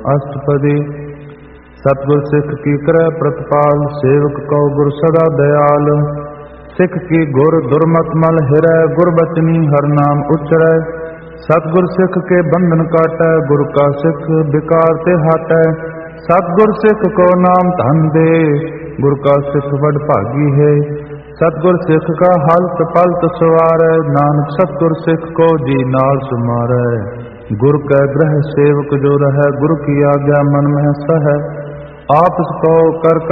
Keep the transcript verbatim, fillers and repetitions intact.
अष्टपदी। सतगुर सिख की करੈ प्रतिपाल, सेवक कौ गुर सदा दयाल। सिख की गुर दुर्मत मल हिरै, गुर बचनी हर नाम उचरै। सतगुर सिख के बंधन काटै, गुर का सिख विकार ते हटै। सतगुर सिख को नाम धन दे, गुर का सिख वड भागी है। सतगुर सिख का हलत पलत सवारै, नानक सतगुर सिख को जी नाल सुमारै। गुर कै ग्रह सेवक जो रहै, गुर की आज्ञा मन में सहै। आपस को कर